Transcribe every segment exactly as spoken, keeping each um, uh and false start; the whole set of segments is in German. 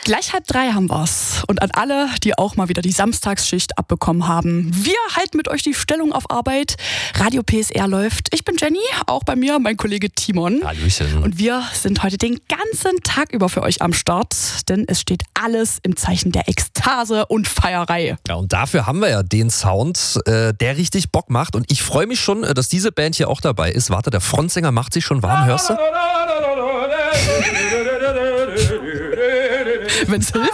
Gleich halb drei haben wir's. Und an alle, die auch mal wieder die Samstagsschicht abbekommen haben. Wir halten mit euch die Stellung auf Arbeit. Radio P S R läuft. Ich bin Jenny, auch bei mir mein Kollege Timon. Hallöchen. Und wir sind heute den ganzen Tag über für euch am Start. Denn es steht alles im Zeichen der Ekstase und Feierei. Ja, und dafür haben wir ja den Sound, äh, der richtig Bock macht. Und ich freue mich schon, dass diese Band hier auch dabei ist. Warte, der Frontsänger macht sich schon warm, hörst du? Wenn's hilft.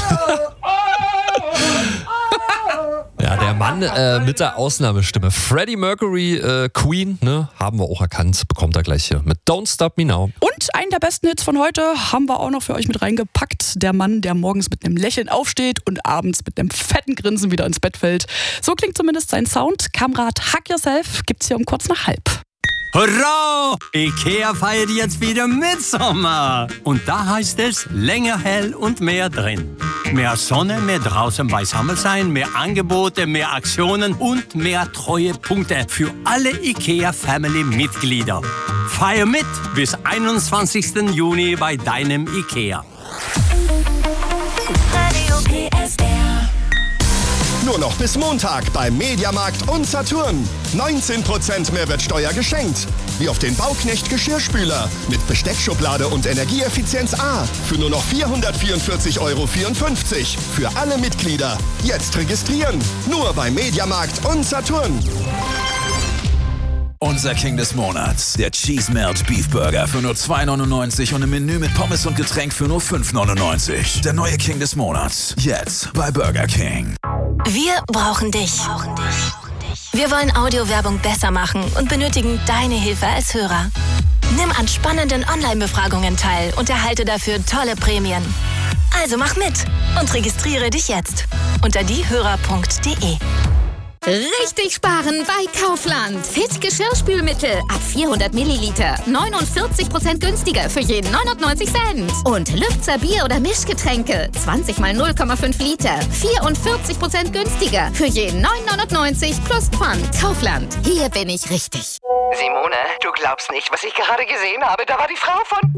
Ja, der Mann äh, mit der Ausnahmestimme. Freddie Mercury, äh, Queen, ne, haben wir auch erkannt. Bekommt er gleich hier mit Don't Stop Me Now. Und einen der besten Hits von heute haben wir auch noch für euch mit reingepackt. Der Mann, der morgens mit einem Lächeln aufsteht und abends mit einem fetten Grinsen wieder ins Bett fällt. So klingt zumindest sein Sound. Kamerad Hack Yourself gibt's hier um kurz nach halb. Hurra! Ikea feiert jetzt wieder Mitsommer. Und da heißt es länger hell und mehr drin. Mehr Sonne, mehr draußen beisammen sein, mehr Angebote, mehr Aktionen und mehr Treuepunkte für alle Ikea-Family-Mitglieder. Feier mit bis einundzwanzigsten Juni bei deinem Ikea. Radio P S R. Nur noch bis Montag beim Mediamarkt und Saturn. neunzehn Prozent Mehrwertsteuer geschenkt. Wie auf den Bauknecht Geschirrspüler mit Besteckschublade und Energieeffizienz A für nur noch vierhundertvierundvierzig Euro vierundfünfzig. Für alle Mitglieder. Jetzt registrieren. Nur beim Mediamarkt und Saturn. Unser King des Monats, der Cheese Melt Beef Burger für nur zwei neunundneunzig und ein Menü mit Pommes und Getränk für nur fünf neunundneunzig. Der neue King des Monats, jetzt bei Burger King. Wir brauchen dich. Wir wollen Audiowerbung besser machen und benötigen deine Hilfe als Hörer. Nimm an spannenden Online-Befragungen teil und erhalte dafür tolle Prämien. Also mach mit und registriere dich jetzt unter diehörer punkt de. Richtig sparen bei Kaufland. Fit Geschirrspülmittel ab vierhundert Milliliter. neunundvierzig Prozent günstiger für jeden neunundneunzig Cent. Und Lübzer Bier- oder Mischgetränke. zwanzig mal null Komma fünf Liter. vierundvierzig Prozent günstiger für jeden neun neunundneunzig plus Pfand. Kaufland. Hier bin ich richtig. Simone, du glaubst nicht, was ich gerade gesehen habe. Da war die Frau von...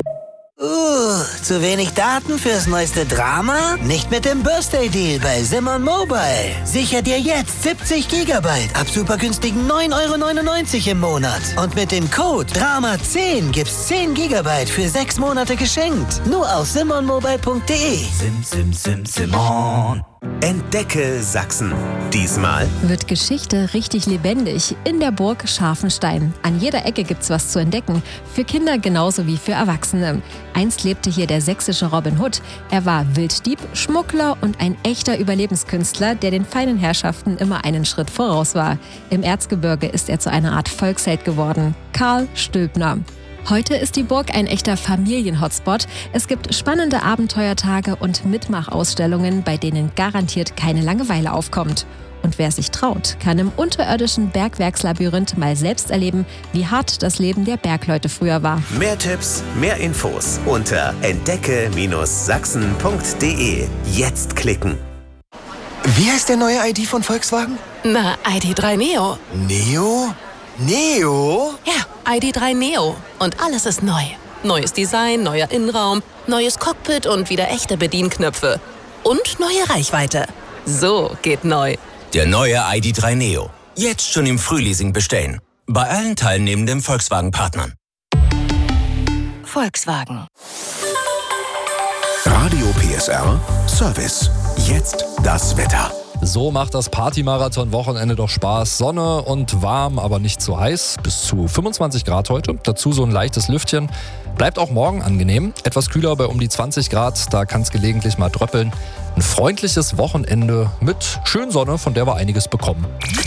Uh, zu wenig Daten fürs neueste Drama? Nicht mit dem Birthday-Deal bei Simon Mobile. Sicher dir jetzt siebzig Gigabyte ab super günstigen neun Euro neunundneunzig im Monat. Und mit dem Code Drama zehn gibt's zehn Gigabyte für sechs Monate geschenkt. Nur auf simon mobile punkt de. Sim, sim, sim, Simon. Entdecke Sachsen. Diesmal wird Geschichte richtig lebendig in der Burg Scharfenstein. An jeder Ecke gibt's was zu entdecken. Für Kinder genauso wie für Erwachsene. Einst lebte hier der sächsische Robin Hood. Er war Wilddieb, Schmuggler und ein echter Überlebenskünstler, der den feinen Herrschaften immer einen Schritt voraus war. Im Erzgebirge ist er zu einer Art Volksheld geworden. Karl Stülpner. Heute ist die Burg ein echter Familienhotspot. Es gibt spannende Abenteuertage und Mitmachausstellungen, bei denen garantiert keine Langeweile aufkommt. Und wer sich traut, kann im unterirdischen Bergwerkslabyrinth mal selbst erleben, wie hart das Leben der Bergleute früher war. mehr Tipps, mehr Infos unter entdecke Sachsen punkt de. Jetzt klicken. Wie heißt der neue I D von Volkswagen? Na, I D drei Neo. Neo? Neo? Ja, I D drei Neo. Und alles ist neu. Neues Design, neuer Innenraum, neues Cockpit und wieder echte Bedienknöpfe. Und neue Reichweite. So geht neu. Der neue I D drei Neo. Jetzt schon im Frühleasing bestellen. Bei allen teilnehmenden Volkswagen-Partnern. Volkswagen. Radio P S R Service. Jetzt das Wetter. So macht das Partymarathon-Wochenende doch Spaß. Sonne und warm, aber nicht zu heiß. Bis zu fünfundzwanzig Grad heute. Dazu so ein leichtes Lüftchen. Bleibt auch morgen angenehm. Etwas kühler bei um die zwanzig Grad. Da kann es gelegentlich mal dröppeln. Ein freundliches Wochenende mit schön Sonne, von der wir einiges bekommen.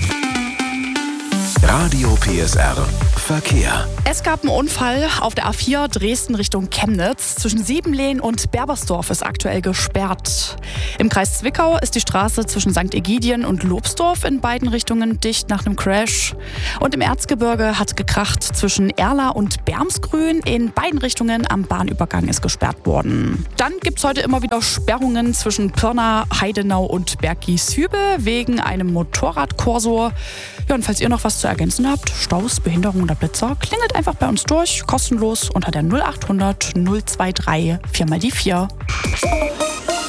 Radio P S R Verkehr. Es gab einen Unfall auf der A vier Dresden Richtung Chemnitz. Zwischen Siebenlehn und Berbersdorf ist aktuell gesperrt. Im Kreis Zwickau ist die Straße zwischen Sankt Egidien und Lobsdorf in beiden Richtungen dicht nach einem Crash. Und im Erzgebirge hat gekracht zwischen Erla und Bermsgrün. In beiden Richtungen am Bahnübergang ist gesperrt worden. Dann gibt es heute immer wieder Sperrungen zwischen Pirna, Heidenau und Berggieshübel wegen einem Motorradkorso. Ja, und falls ihr noch was zu ergänzen habt, Staus, Behinderung oder Blitzer, klingelt einfach bei uns durch, kostenlos unter der null acht hundert null zwei drei vier mal die vier.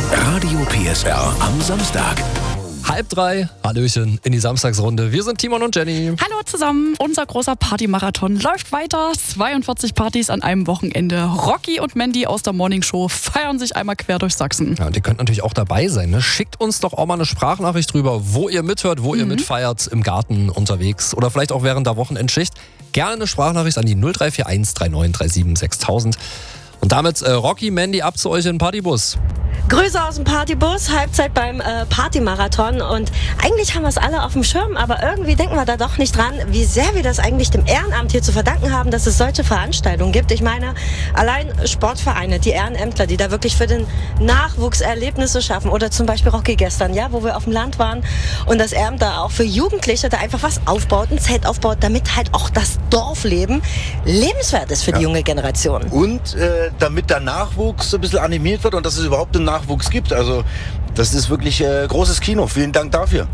Radio P S R am Samstag. Halb drei, Hallöchen in die Samstagsrunde. Wir sind Timon und Jenny. Hallo zusammen, unser großer Partymarathon läuft weiter. zweiundvierzig Partys an einem Wochenende. Rocky und Mandy aus der Morningshow feiern sich einmal quer durch Sachsen. Ja, und ihr könnt natürlich auch dabei sein. Ne? Schickt uns doch auch mal eine Sprachnachricht drüber, wo ihr mithört, wo mhm. ihr mitfeiert, im Garten, unterwegs oder vielleicht auch während der Wochenendschicht. Gerne eine Sprachnachricht an die null drei vier eins drei neun drei sieben sechstausend. Und damit äh, Rocky, Mandy, ab zu euch in den Partybus. Grüße aus dem Partybus, Halbzeit beim äh, Partymarathon und eigentlich haben wir es alle auf dem Schirm, aber irgendwie denken wir da doch nicht dran, wie sehr wir das eigentlich dem Ehrenamt hier zu verdanken haben, dass es solche Veranstaltungen gibt. Ich meine, allein Sportvereine, die Ehrenämtler, die da wirklich für den Nachwuchs Erlebnisse schaffen oder zum Beispiel Rocky gestern, ja, wo wir auf dem Land waren und das Ehrenamt da auch für Jugendliche da einfach was aufbaut, ein Zelt aufbaut, damit halt auch das Dorfleben lebenswert ist für ja. die junge Generation. Und äh, damit der Nachwuchs ein bisschen animiert wird und dass es überhaupt einen Nachwuchs gibt. Also das ist wirklich äh, großes Kino. Vielen Dank dafür.